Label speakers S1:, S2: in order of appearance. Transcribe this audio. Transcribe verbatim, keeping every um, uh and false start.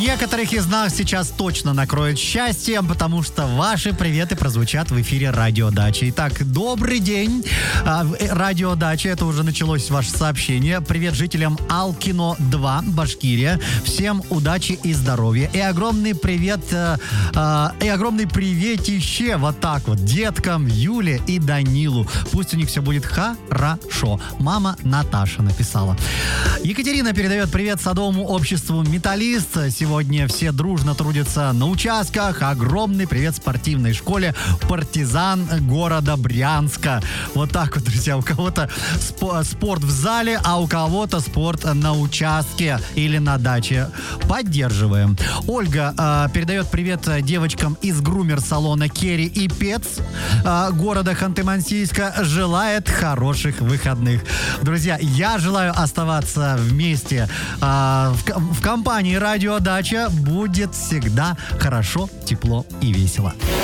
S1: Некоторых из нас сейчас точно накроет счастьем, потому что ваши приветы прозвучат в эфире Радио Дача. Итак, добрый день. Радио Дача, это уже началось ваше сообщение. Привет жителям Алкино два, Башкирия. Всем удачи и здоровья. И огромный привет, и огромный приветище вот так вот деткам Юле и Данилу. Пусть у них все будет хорошо. Мама Наташа написала. Екатерина передает привет садовому обществу «Металлист». Сегодня все дружно трудятся на участках. Огромный привет спортивной школе «Партизан» города Брянска. Вот так вот, друзья. У кого-то спо- спорт в зале, а у кого-то спорт на участке или на даче. Поддерживаем. Ольга э, передает привет девочкам из грумер-салона «Керри и Пец» э, города Ханты-Мансийска. Желает хороших выходных. Друзья, я желаю оставаться вместе э, в, в компании «Радио Дача». Будет всегда хорошо, тепло и весело.